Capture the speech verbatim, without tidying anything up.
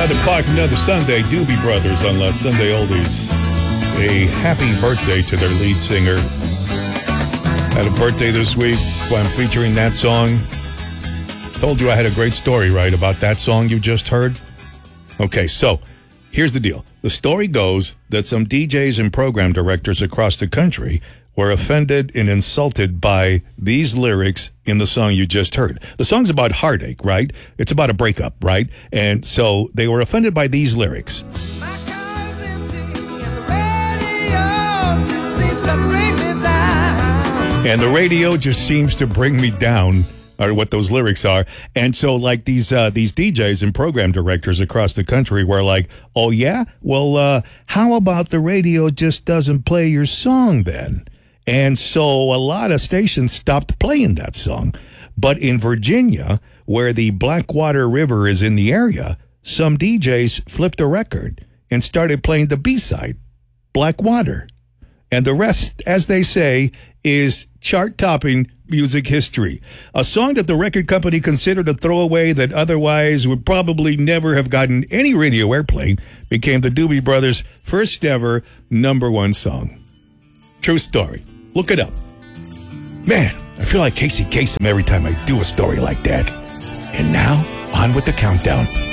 Another part, another Sunday. Doobie Brothers on Last Sunday Oldies. A happy birthday to their lead singer. Had a birthday this week, so I'm featuring that song. Told you I had a great story, right, about that song you just heard? Okay, so here's the deal. The story goes that some D Js and program directors across the country were offended and insulted by these lyrics in the song you just heard. The song's about heartache, right? It's about a breakup, right? And so they were offended by these lyrics. My car's empty and the radio just seems to bring me down. And the radio just seems to bring me down, are what those lyrics are. And so like these uh, these D Js and program directors across the country were like, oh yeah? Well, uh, how about the radio just doesn't play your song then? And so a lot of stations stopped playing that song. But in Virginia, where the Blackwater River is in the area, some D Js flipped a record and started playing the B-side, Blackwater. And the rest, as they say, is chart-topping music history. A song that the record company considered a throwaway that otherwise would probably never have gotten any radio airplay became the Doobie Brothers' first ever number one song. True story. Look it up. Man, I feel like Casey Kasem every time I do a story like that. And now, on with the countdown.